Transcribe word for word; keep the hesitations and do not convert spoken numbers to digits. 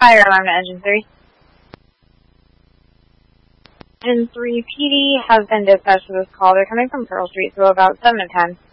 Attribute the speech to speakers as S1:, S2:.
S1: Fire alarm to Engine three. Engine three P D has been dispatched to this call. They're coming from Pearl Street, so about seven to ten.